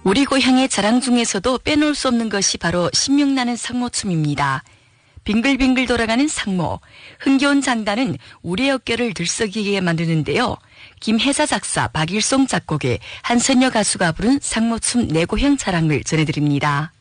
우리 고향의 자랑 중에서도 빼놓을 수 없는 것이 바로 신명나는 상모춤입니다. 빙글빙글 돌아가는 상모, 흥겨운 장단은 우리의 어깨를 들썩이게 만드는데요. 김혜자 작사, 박일송 작곡의 한선여 가수가 부른 상모춤 내 고향 자랑을 전해드립니다.